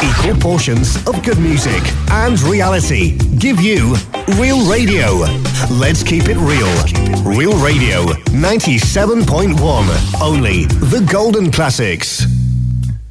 Equal portions of good music and reality. Give you Real Radio. Let's keep it real. Real Radio 97.1. Only the golden classics.